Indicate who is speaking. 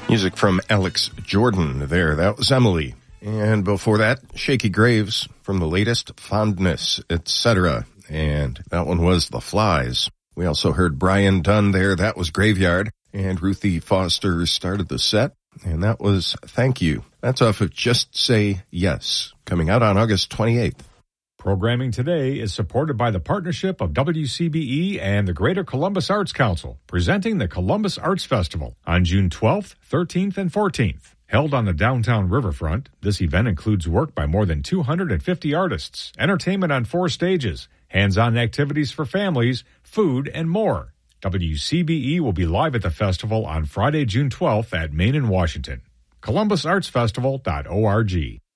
Speaker 1: Music from Alex Jordan there. That was Emily. And before that, Shaky Graves from the latest Fondness, etc. And that one was The Flies. We also heard Brian Dunn there. That was Graveyard. And Ruthie Foster started the set. And that was Thank You. That's off of Just Say Yes, coming out on August 28th.
Speaker 2: Programming today is supported by the partnership of WCBE and the Greater Columbus Arts Council, presenting the Columbus Arts Festival on June 12th, 13th, and 14th. Held on the downtown riverfront, this event includes work by more than 250 artists, entertainment on 4 stages, hands-on activities for families, food, and more. WCBE will be live at the festival on Friday, June 12th at Main and Washington. ColumbusArtsFestival.org.